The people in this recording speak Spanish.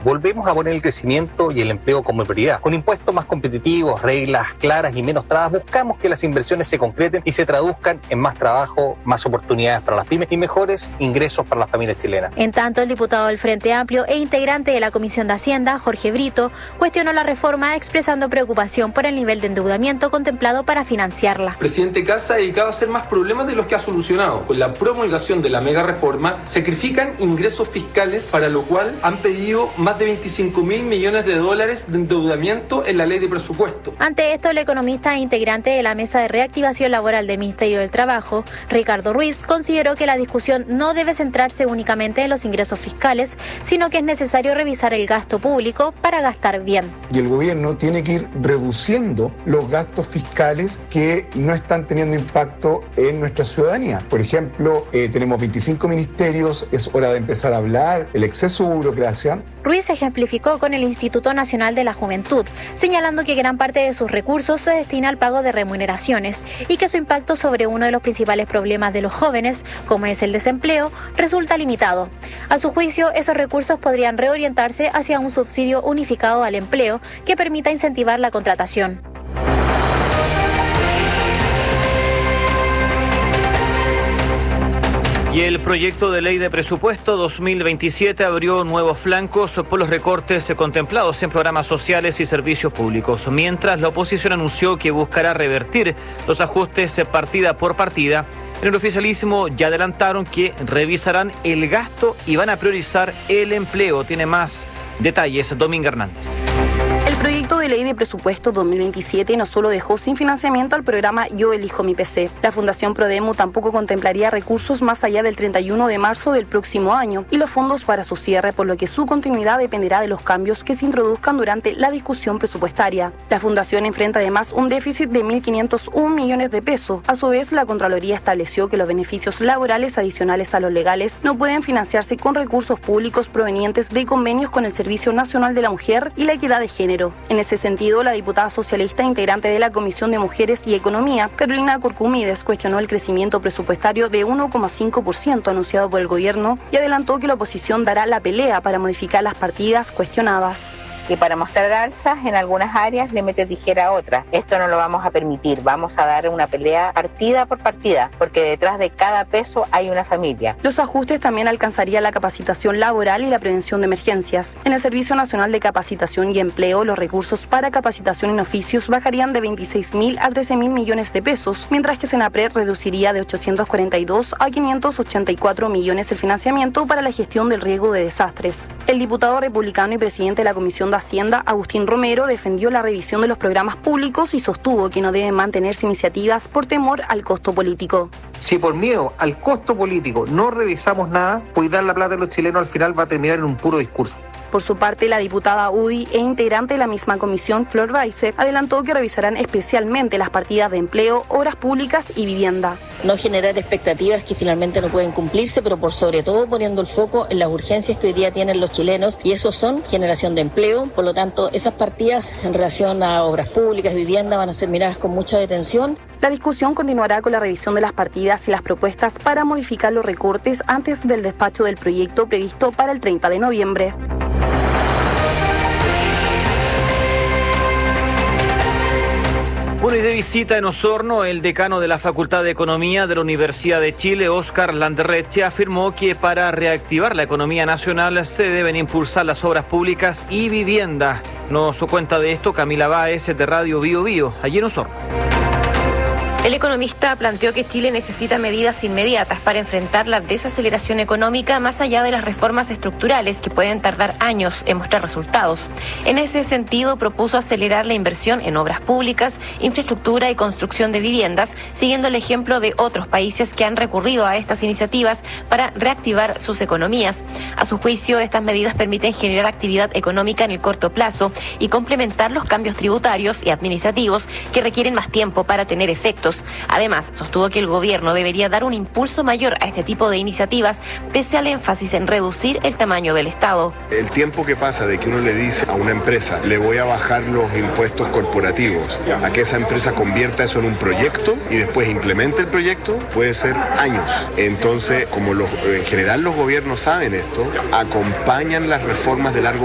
volvemos a poner el crecimiento y el empleo como prioridad. Con impuestos más competitivos, reglas claras y menos trabas, buscamos que las inversiones se concreten y se traduzcan en más trabajo, más oportunidades para las pymes y mejores ingresos para las familias chilenas. En tanto, el diputado del Frente Amplio e integrante de la Comisión de Hacienda, Jorge Brito, cuestionó la reforma expresando preocupación por el nivel de endeudamiento contemplado para financiarla. El presidente Kast se ha dedicado a hacer más problemas de los que ha solucionado. Con la promulgación de la mega reforma, sacrifican ingresos fiscales, para lo cual han pedido más de 25.000 millones de dólares de endeudamiento en la ley de presupuesto. Ante esto, el economista e integrante de la Mesa de Reactivación Laboral del Ministerio del Trabajo, Ricardo Ruiz, consideró que la discusión no debe centrarse únicamente en los ingresos fiscales, sino que es necesario revisar el gasto público para gastar bien. Y el gobierno tiene que ir reduciendo los gastos fiscales que no están teniendo impacto en nuestra ciudadanía. Por ejemplo, tenemos 25 ministerios, es hora de empezar a hablar, el exceso de burocracia. Ruiz ejemplificó con el Instituto Nacional de la Juventud, señalando que gran parte de sus recursos se destina al pago de remuneraciones y que su impacto sobre uno de los principales problemas de los jóvenes, como es el desempleo, resulta limitado. A su juicio, esos recursos podrían reorientarse hacia un subsidio unificado al empleo que permita incentivar la contratación. Y el proyecto de ley de presupuesto 2027 abrió nuevos flancos por los recortes contemplados en programas sociales y servicios públicos, mientras la oposición anunció que buscará revertir los ajustes partida por partida. En el oficialismo ya adelantaron que revisarán el gasto y van a priorizar el empleo. Tiene más detalles Dominga Hernández. El proyecto de ley de presupuesto 2027 no solo dejó sin financiamiento al programa Yo Elijo Mi PC. La Fundación Prodemu tampoco contemplaría recursos más allá del 31 de marzo del próximo año y los fondos para su cierre, por lo que su continuidad dependerá de los cambios que se introduzcan durante la discusión presupuestaria. La Fundación enfrenta además un déficit de 1.501 millones de pesos. A su vez, la Contraloría estableció que los beneficios laborales adicionales a los legales no pueden financiarse con recursos públicos provenientes de convenios con el Servicio Nacional de la Mujer y la Equidad de Género. En ese sentido, la diputada socialista integrante de la Comisión de Mujeres y Economía, Carolina Corcomedes, cuestionó el crecimiento presupuestario de 1,5% anunciado por el gobierno y adelantó que la oposición dará la pelea para modificar las partidas cuestionadas. Que para mostrar alzas en algunas áreas le mete tijera a otras. Esto no lo vamos a permitir, vamos a dar una pelea partida por partida, porque detrás de cada peso hay una familia. Los ajustes también alcanzarían la capacitación laboral y la prevención de emergencias. En el Servicio Nacional de Capacitación y Empleo, los recursos para capacitación en oficios bajarían de 26.000 a 13.000 millones de pesos, mientras que Senapred reduciría de 842 a 584 millones el financiamiento para la gestión del riesgo de desastres. El diputado republicano y presidente de la Comisión de Hacienda, Agustín Romero, defendió la revisión de los programas públicos y sostuvo que no deben mantenerse iniciativas por temor al costo político. Si por miedo al costo político no revisamos nada, pues dar la plata a los chilenos al final va a terminar en un puro discurso. Por su parte, la diputada UDI e integrante de la misma comisión, Flor Baize, adelantó que revisarán especialmente las partidas de empleo, obras públicas y vivienda. No generar expectativas que finalmente no pueden cumplirse, pero por sobre todo poniendo el foco en las urgencias que hoy día tienen los chilenos, y eso son generación de empleo. Por lo tanto, esas partidas en relación a obras públicas, vivienda, van a ser miradas con mucha detención. La discusión continuará con la revisión de las partidas y las propuestas para modificar los recortes antes del despacho del proyecto previsto para el 30 de noviembre. Bueno, y de visita en Osorno, el decano de la Facultad de Economía de la Universidad de Chile, Óscar Landerreche, afirmó que para reactivar la economía nacional se deben impulsar las obras públicas y vivienda. Nos cuenta de esto Camila Báez de Radio Bio Bio, allí en Osorno. El economista planteó que Chile necesita medidas inmediatas para enfrentar la desaceleración económica más allá de las reformas estructurales que pueden tardar años en mostrar resultados. En ese sentido, propuso acelerar la inversión en obras públicas, infraestructura y construcción de viviendas, siguiendo el ejemplo de otros países que han recurrido a estas iniciativas para reactivar sus economías. A su juicio, estas medidas permiten generar actividad económica en el corto plazo y complementar los cambios tributarios y administrativos que requieren más tiempo para tener efectos. Además, sostuvo que el gobierno debería dar un impulso mayor a este tipo de iniciativas, pese al énfasis en reducir el tamaño del Estado. El tiempo que pasa de que uno le dice a una empresa, le voy a bajar los impuestos corporativos, a que esa empresa convierta eso en un proyecto y después implemente el proyecto, puede ser años. Entonces, como en general los gobiernos saben esto, acompañan las reformas de largo